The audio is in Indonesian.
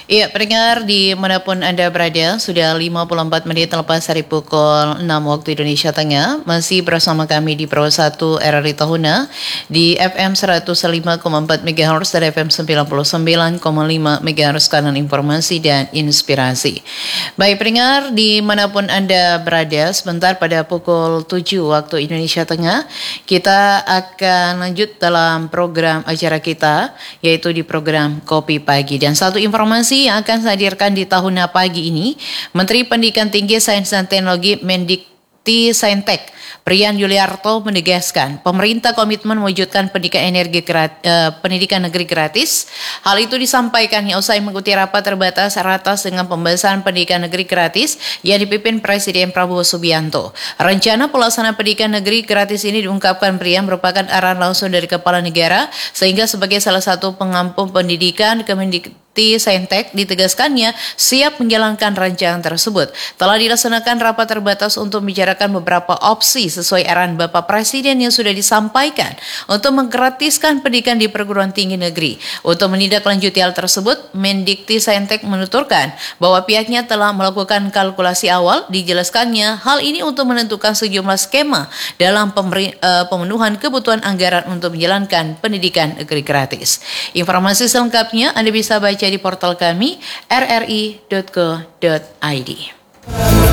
Iya, pendengar dimanapun Anda berada, sudah 54 menit lepas dari pukul 6 waktu Indonesia Tengah, masih bersama kami di Pro 1 RRI Tahuna, di FM 105,4 MHz dan FM 99,5 MHz kanan informasi dan inspirasi. Baik pendengar, dimanapun Anda berada, sebentar pada pukul 7 waktu Indonesia Tengah, kita akan lanjut dalam program acara kita, yaitu di program Kopi Pagi. Dan satu informasi yang akan saya hadirkan di Tahuna pagi ini, Menteri Pendidikan Tinggi, Sains dan Teknologi Mendikti Saintek, Priyan Yuliarto menegaskan pemerintah komitmen mewujudkan pendidikan negeri gratis. Hal itu disampaikannya usai mengikuti rapat terbatas dengan pembahasan pendidikan negeri gratis yang dipimpin Presiden Prabowo Subianto. Rencana pelaksanaan pendidikan negeri gratis ini diungkapkan Priyan merupakan arahan langsung dari Kepala Negara, sehingga sebagai salah satu pengampu pendidikan Kemendikti Saintek ditegaskannya siap menjalankan rancangan tersebut. Telah dilaksanakan rapat terbatas untuk membicarakan beberapa opsi sesuai arahan Bapak Presiden yang sudah disampaikan untuk menggratiskan pendidikan di perguruan tinggi negeri. Untuk menindaklanjuti hal tersebut, Mendikti Saintek menuturkan bahwa pihaknya telah melakukan kalkulasi awal. Dijelaskannya hal ini untuk menentukan sejumlah skema dalam pemenuhan kebutuhan anggaran untuk menjalankan pendidikan negeri gratis. Informasi selengkapnya Anda bisa baca di portal kami rri.co.id.